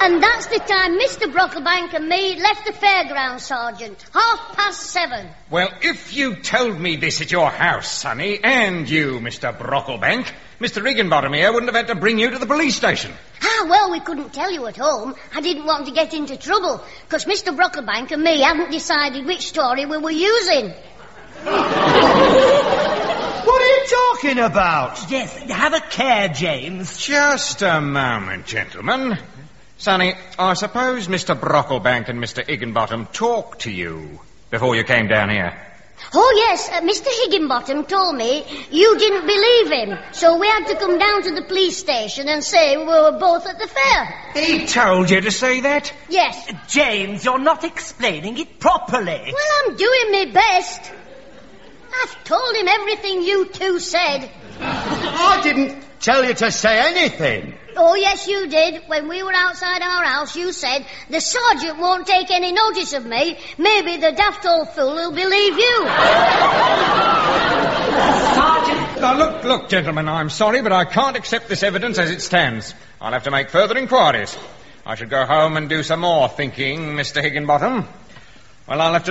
And that's the time Mr. Brocklebank and me left the fairground, Sergeant. 7:30. Well, if you told me this at your house, Sonny, and you, Mr. Brocklebank, Mr. Higginbottom here wouldn't have had to bring you to the police station. Well, we couldn't tell you at home. I didn't want to get into trouble, because Mr. Brocklebank and me hadn't decided which story we were using. What are you talking about? Yes, have a care, James. Just a moment, gentlemen. Sonny, I suppose Mr. Brocklebank and Mr. Higginbottom talked to you before you came down here. Oh, yes, Mr. Higginbottom told me you didn't believe him, so we had to come down to the police station and say we were both at the fair. He told you to say that? Yes. James, you're not explaining it properly. Well, I'm doing my best. I've told him everything you two said. I didn't tell you to say anything. Oh, yes, you did. When we were outside our house, you said, the sergeant won't take any notice of me. Maybe the daft old fool will believe you. Sergeant! Now, look, gentlemen, I'm sorry, but I can't accept this evidence as it stands. I'll have to make further inquiries. I should go home and do some more thinking, Mr. Higginbottom. Well, I'll have to